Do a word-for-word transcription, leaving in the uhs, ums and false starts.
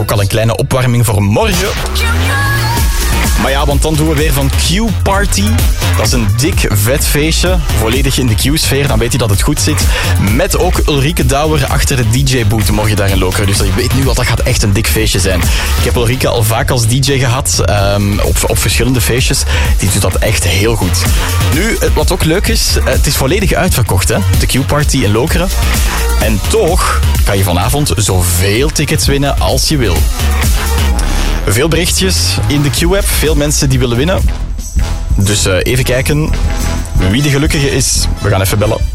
ook al een kleine opwarming voor morgen. Maar ja, want dan doen we weer van Q-Party. Dat is een dik, vet feestje. Volledig in de Q-sfeer, dan weet je dat het goed zit. Met ook Ulrike Douwer achter de D J-boot morgen daar in Lokeren. Dus je weet nu al, dat gaat echt een dik feestje zijn. Ik heb Ulrike al vaak als D J gehad, um, op, op verschillende feestjes. Die doet dat echt heel goed. Nu, wat ook leuk is, het is volledig uitverkocht, hè? De Q-Party in Lokeren. En toch kan je vanavond zoveel tickets winnen als je wil. Veel berichtjes in de Q-app, veel mensen die willen winnen. Dus uh, even kijken wie de gelukkige is. We gaan even bellen.